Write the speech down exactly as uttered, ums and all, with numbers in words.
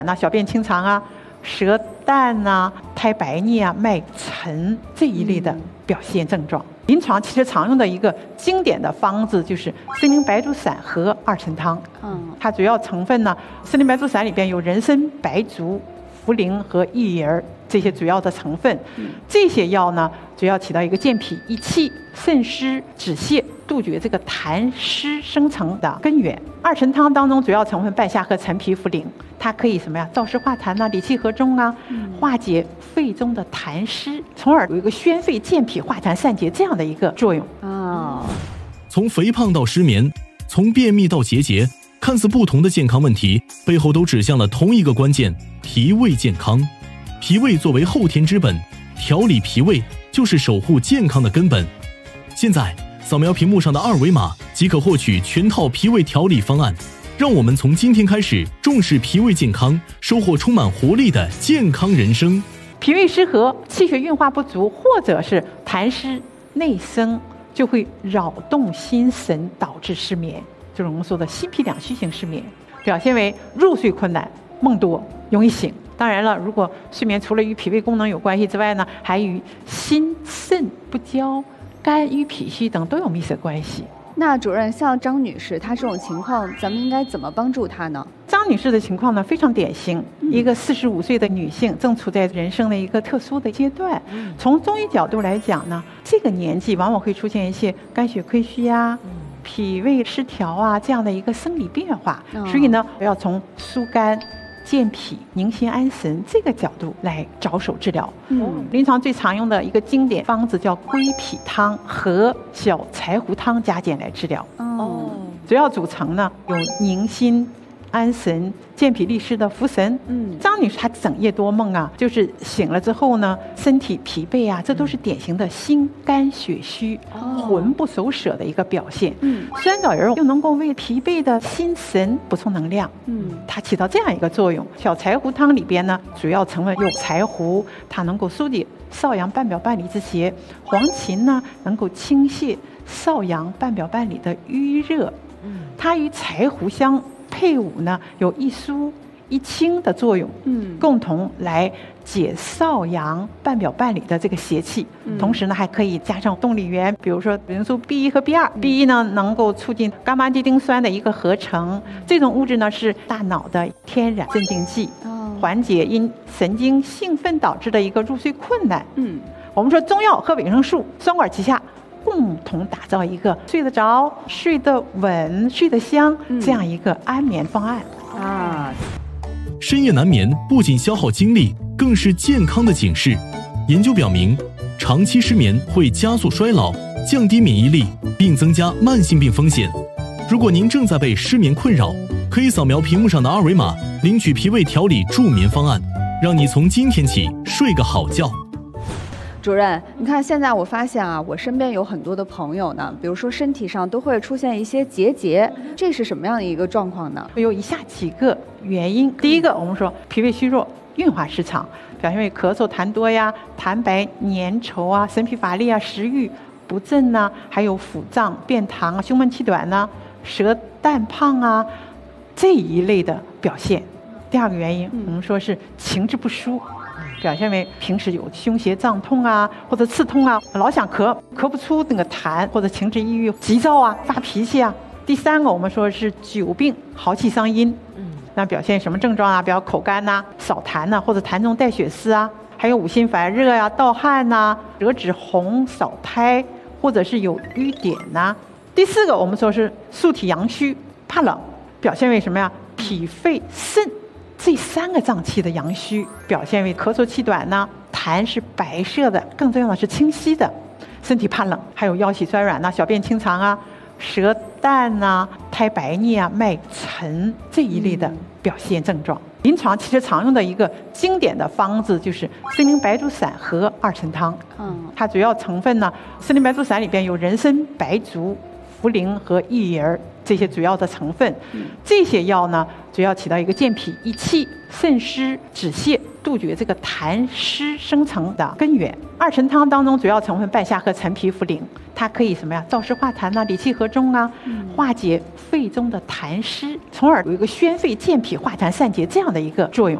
那小便清长啊、舌淡啊、苔白腻啊、脉沉这一类的表现症状。临床其实常用的一个经典的方子就是参苓白术散和二陈汤。嗯，它主要成分呢，参苓白术散里边有人参、白术、茯苓和薏仁这些主要的成分。这些药呢，主要起到一个健脾益气、渗湿止泻、杜绝这个痰湿生成的根源。二陈汤当中主要成分半夏和陈皮、茯苓，它可以什么呀？燥湿化痰啊，理气和中啊，化解肺中的痰湿，从而有一个宣肺健脾、化痰散结这样的一个作用。 哦， 从肥胖到失眠，从便秘到结节，看似不同的健康问题，背后都指向了同一个关键：脾胃健康。脾胃作为后天之本，调理脾胃就是守护健康的根本。现在扫描屏幕上的二维码即可获取全套脾胃调理方案，让我们从今天开始重视脾胃健康，收获充满活力的健康人生。 脾胃失和、气血运化不足，或者是痰湿内生，就会扰动心神，导致失眠，就是我们说的心脾两虚型失眠，表现为入睡困难、梦多、容易醒。当然了，如果睡眠除了与脾胃功能有关系之外呢，还与心肾不交、肝郁脾虚等都有密切关系。 那主任，像张女士她这种情况，咱们应该怎么帮助她呢？ 张女士的情况呢非常典型，嗯、一个四十五岁的女性，正处在人生的一个特殊的阶段。嗯、从中医角度来讲呢，这个年纪往往会出现一些肝血亏虚啊、嗯、脾胃失调啊这样的一个生理变化，哦、所以呢，要从疏肝、健脾、宁心安神这个角度来着手治疗。嗯，临床最常用的一个经典方子叫归脾汤和小柴胡汤加减来治疗。哦，主要组成呢有宁心安神、健脾利湿的茯神。嗯，张女士她整夜多梦啊，就是醒了之后呢，身体疲惫啊，这都是典型的心肝血虚、哦、魂不守舍的一个表现。嗯，酸枣仁又能够为疲惫的心神补充能量。嗯，它起到这样一个作用。小柴胡汤里边呢，主要成分有柴胡，它能够疏解少阳半表半里之邪；黄芩呢，能够清泻少阳半表半里的瘀热。嗯，它与柴胡相配伍呢，有一疏一清的作用，嗯，共同来解少阳半表半里的这个邪气。嗯、同时呢，还可以加上动力源，比如说维生素 B 一 和 B 二。嗯、B 一 呢，能够促进伽马地丁酸的一个合成，嗯、这种物质呢是大脑的天然镇静剂，哦、缓解因神经兴奋导致的一个入睡困难。嗯，我们说中药和维生素双管齐下，共同打造一个睡得着、睡得稳、睡得香、嗯、这样一个安眠方案啊。 深夜难眠不仅消耗精力，更是健康的警示。研究表明，长期失眠会加速衰老、降低免疫力，并增加慢性病风险。如果您正在被失眠困扰，可以扫描屏幕上的二维码，领取脾胃调理助眠方案，让你从今天起睡个好觉。 主任，你看现在我发现啊，我身边有很多的朋友呢，比如说身体上都会出现一些结节，这是什么样的一个状况呢？ 有以下几个原因。第一个，我们说脾胃虚弱、运化失常，表现为咳嗽痰多呀、痰白粘稠啊、神疲乏力啊、食欲不振呐、啊，还有腹胀、便溏啊、胸闷气短呐、啊、舌淡胖啊这一类的表现。第二个原因，我们说是情志不舒。表现为平时有胸胁胀痛啊，或者刺痛啊，老想咳，咳不出那个痰，或者情志抑郁、急躁啊、发脾气啊。第三个，我们说是久病耗气伤阴，嗯，那表现什么症状啊？比如口干呐、啊、少痰呐、啊，或者痰中带血丝啊，还有五心烦热呀、啊、盗汗呐、啊、舌质红、少苔，或者是有瘀点呐、啊。第四个，我们说是素体阳虚、怕冷，表现为什么呀？脾肺肾。这三个脏器的阳虚表现为咳嗽气短呢，痰是白色的，更重要的是清晰的，身体怕冷，还有腰膝酸软呐、小便清长啊、舌淡呐、苔白腻啊、脉沉这一类的表现症状。嗯、临床其实常用的一个经典的方子就是参苓白术散和二陈汤。嗯，它主要成分呢，参苓白术散里边有人参、白术、茯苓和薏仁这些主要的成分。嗯、这些药呢，主要起到一个健脾益气、渗湿止泻、杜绝这个痰湿生成的根源。二陈汤当中主要成分半夏和陈皮、茯苓，它可以什么呀？燥湿化痰啊，理气和中啊，嗯、化解肺中的痰湿，从而有一个宣肺健脾化痰散结这样的一个作用。